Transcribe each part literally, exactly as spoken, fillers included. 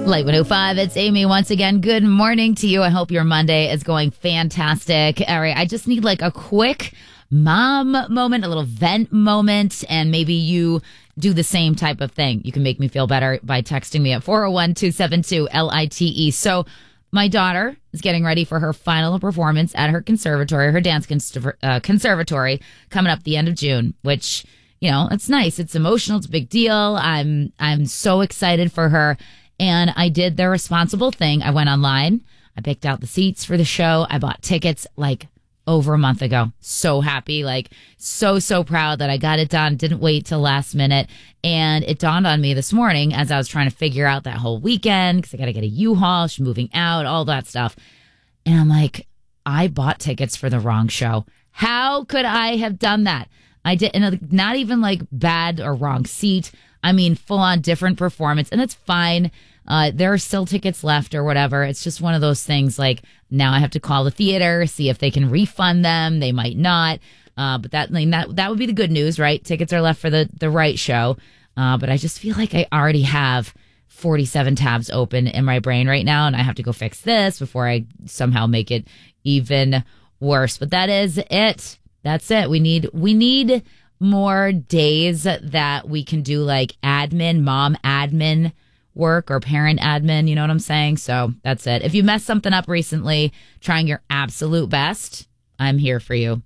Light one oh five, it's Amy once again. Good morning to you. I hope your Monday is going fantastic. All right, I just need like a quick mom moment, a little vent moment, and maybe you do the same type of thing. You can make me feel better by texting me at four oh one, two seven two, L I T E. So my daughter is getting ready for her final performance at her conservatory, her dance cons- uh, conservatory, coming up the end of June, which, you know, it's nice. It's emotional. It's a big deal. I'm I'm so excited for her. And I did the responsible thing. I went online. I picked out the seats for the show. I bought tickets like over a month ago. So happy, like so, so proud that I got it done. Didn't wait till last minute. And it dawned on me this morning as I was trying to figure out that whole weekend, because I got to get a U-Haul, she's moving out, all that stuff. And I'm like, I bought tickets for the wrong show. How could I have done that? I did, and not even like bad or wrong seat. I mean, full on different performance, and it's fine. Uh, there are still tickets left or whatever. It's just one of those things like now I have to call the theater, see if they can refund them. They might not. Uh, but that, I mean, that that would be the good news, right? Tickets are left for the, the right show. Uh, but I just feel like I already have forty-seven tabs open in my brain right now, and I have to go fix this before I somehow make it even worse. But that is it. That's it. We need we need more days that we can do like admin, mom admin work or parent admin, you know what I'm saying? So that's it. If you messed something up recently, trying your absolute best, I'm here for you.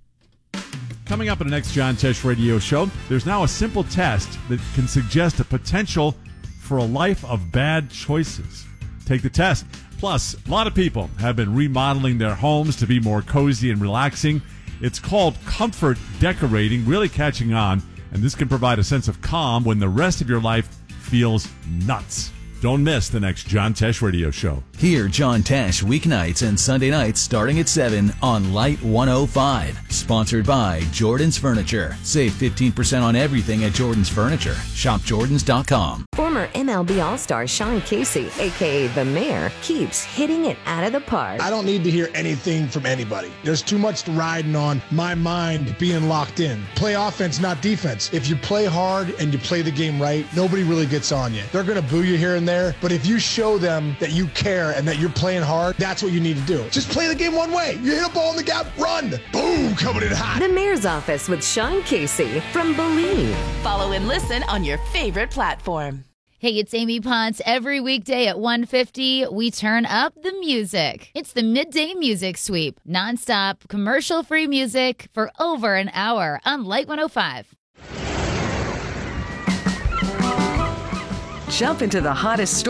Coming up in the next John Tesh radio show, there's now a simple test that can suggest a potential for a life of bad choices. Take the test. Plus, a lot of people have been remodeling their homes to be more cozy and relaxing. It's called comfort decorating, really catching on, and this can provide a sense of calm when the rest of your life feels nuts. Don't miss the next John Tesh radio show. Hear John Tesh weeknights and Sunday nights starting at seven on Light one oh five. Sponsored by Jordan's Furniture. Save fifteen percent on everything at Jordan's Furniture. shop jordans dot com. Former M L B All-Star Sean Casey, a k a. The Mayor, keeps hitting it out of the park. I don't need to hear anything from anybody. There's too much riding on my mind being locked in. Play offense, not defense. If you play hard and you play the game right, nobody really gets on you. They're going to boo you here and there, but if you show them that you care and that you're playing hard, that's what you need to do. Just play the game one way. You hit a ball in the gap, run. Boom, coming in hot. The Mayor's Office with Sean Casey from Believe. Follow and listen on your favorite platform. Hey, it's Amy Ponce. Every weekday at one fifty, we turn up the music. It's the Midday Music Sweep. Nonstop, commercial-free music for over an hour on Light one oh five. Jump into the hottest story.